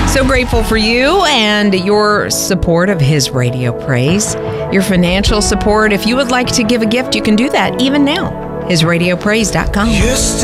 So grateful for you and your support of His Radio Praise. Your financial support. If you would like to give a gift, you can do that even now. HisRadioPraise.com.